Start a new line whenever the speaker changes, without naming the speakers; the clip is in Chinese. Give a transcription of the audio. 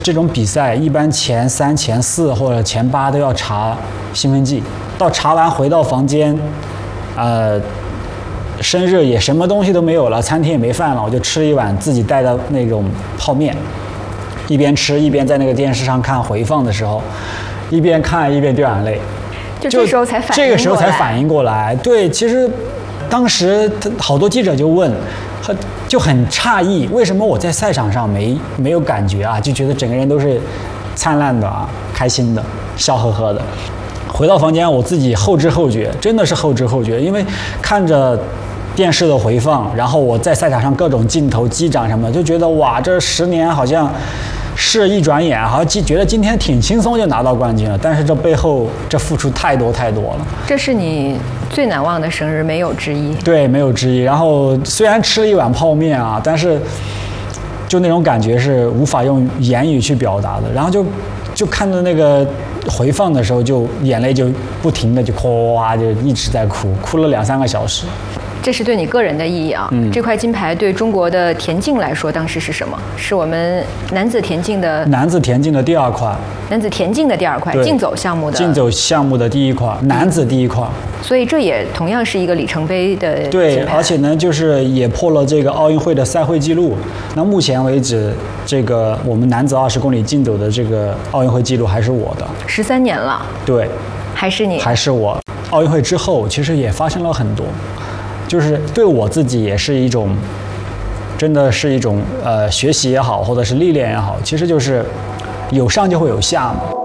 这种比赛一般前3、前4或者前8都要查兴奋剂，到查完回到房间，生日也什么东西都没有了，餐厅也没饭了，我就吃了一碗自己带的那种泡面，一边吃一边在那个电视上看回放的时候，一边看一边掉眼泪。
就这时候才反应过来。
这个时候才反应过来，对，其实当时好多记者就问，就很诧异，为什么我在赛场上没有感觉啊？就觉得整个人都是灿烂的啊，开心的，笑呵呵的。回到房间，我自己后知后觉，真的是后知后觉，因为看着电视的回放，然后我在赛场上各种镜头、击掌什么的，就觉得哇，这10年好像是一转眼，好像觉得今天挺轻松就拿到冠军了，但是这背后这付出太多太多了。
这是你最难忘的生日，没有之一。
对，没有之一。然后虽然吃了一碗泡面啊，但是就那种感觉是无法用言语去表达的。然后就看着那个回放的时候，就眼泪就不停的就哗就一直在哭了2、3个小时。
这是对你个人的意义啊。这块金牌对中国的田径来说，当时是什么？是我们男子田径的
第2块。
男子田径的第2块，竞走项目的。
竞走项目的第1块，男子第1块。
所以这也同样是一个里程碑的金牌。
对，而且呢，就是也破了这个奥运会的赛会纪录。那目前为止，这个我们男子20公里竞走的这个奥运会纪录还是我的。
13年了。
对。
还是你？
还是我。奥运会之后，其实也发生了很多。就是对我自己也是一种，真的是一种学习也好，或者是历练也好，其实就是有上就会有下嘛。